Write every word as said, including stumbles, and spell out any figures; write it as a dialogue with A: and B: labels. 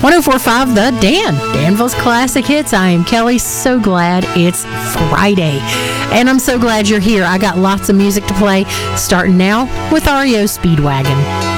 A: oh four point five The Dan, Danville's Classic Hits. I am Kelly. So glad it's Friday. And I'm so glad you're here. I got lots of music to play, starting now with R E O Speedwagon.